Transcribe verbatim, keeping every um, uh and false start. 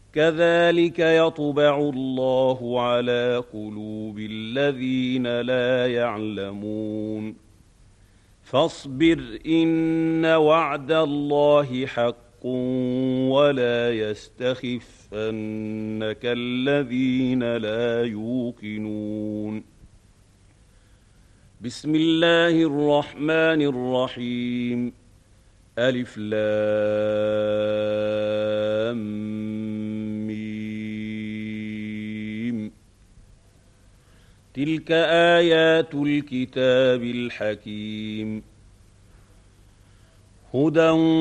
كذلك يطبع الله على قلوب الذين لا يعلمون فاصبر إن وعد الله حق ولا يستخفنك الذين لا يوقنون بسم الله الرحمن الرحيم ألف لام ميم تلك آيات الكتاب الحكيم هدى